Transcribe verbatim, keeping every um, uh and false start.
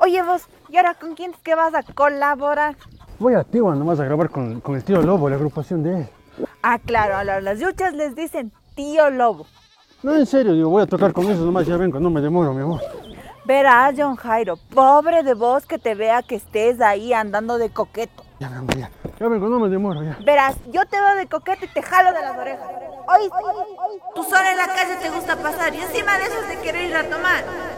Oye vos, ¿y ahora con quién es que vas a colaborar? Voy a Tigua nomás a grabar con, con el tío Lobo, la agrupación de él. Ah, claro, a las yuchas les dicen tío Lobo. No, en serio, digo, voy a tocar con eso nomás, ya vengo, no me demoro, mi amor. Verás, John Jairo, pobre de vos que te vea que estés ahí andando de coqueto. Ya, mi amor, ya. Ya vengo, no me demoro, ya. Verás, yo te veo de coqueto y te jalo de las orejas. Hoy, tú solo en la calle te gusta pasar y encima de eso es de querer ir a tomar.